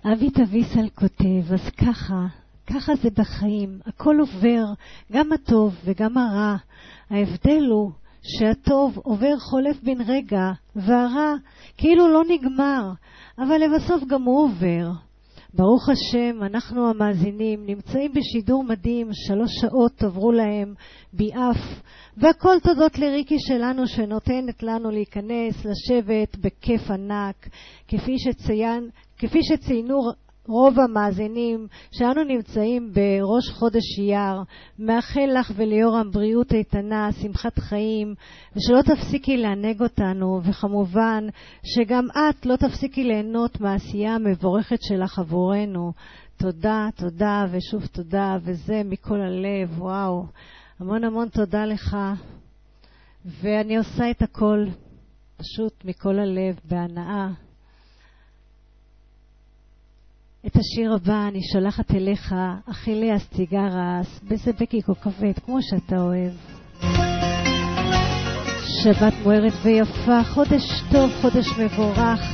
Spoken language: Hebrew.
אבי תביסל כותב, אז ככה זה בחיים, הכל עובר, גם הטוב וגם הרע. ההבדל הוא שהטוב עובר חולף בן רגע, והרע כאילו לא נגמר, אבל לבסוף גם הוא עובר. ברוך השם, אנחנו המאזינים נמצאים בשידור מדהים, 3 שעות עברו להם ביעף, והכל תודות לריקי שלנו שנותנת לנו להיכנס, לשבת בכיף ענק, כפי שציינו רוב המאזינים שאנו נמצאים בראש חודש אייר. מאחל לך וליורם בריאות איתנה, שמחת חיים, ושלא תפסיקי לענג אותנו, וכמובן שגם את לא תפסיקי ליהנות מהעשייה המבורכת שלך עבורנו. תודה, תודה ושוב תודה, וזה מכל הלב. וואו, המון המון תודה לך, ואני עושה את הכל פשוט מכל הלב, בהנאה. את השיר הבא אני שולחת אליך, אכילי אסטיגרס, בקי כוכבית, כמו שאתה אוהב. שבת מוארת ויפה, חודש טוב, חודש מבורך.